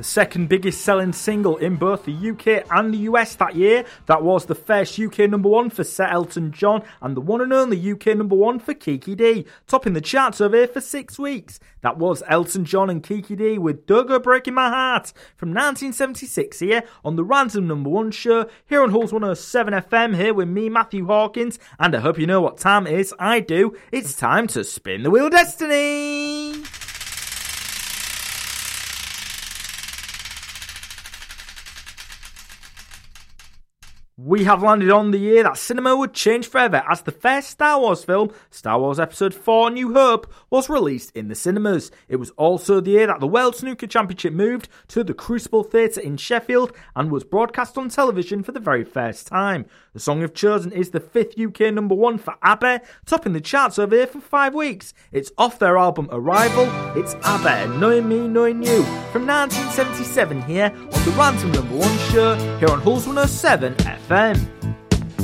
The second biggest selling single in both the UK and the US that year, that was the first UK number one for Sir Elton John and the one and only UK number one for Kiki Dee, topping the charts over here for 6 weeks. That was Elton John and Kiki Dee with Don't Go Breaking My Heart from 1976 here on the Random Number One show here on Hulls 107 FM here with me, Matthew Hawkins, and I hope you know what time it is. I do. It's time to spin the Wheel of Destiny. We have landed on the year that cinema would change forever as the first Star Wars film, Star Wars Episode 4 New Hope, was released in the cinemas. It was also the year that the World Snooker Championship moved to the Crucible Theatre in Sheffield and was broadcast on television for the very first time. The song I've chosen is the 5th UK number one for ABBA, topping the charts over here for 5 weeks. It's off their album Arrival. It's ABBA and Knowing Me, Knowing You from 1977 here on the Random Number One show here on Hulls 107 FM.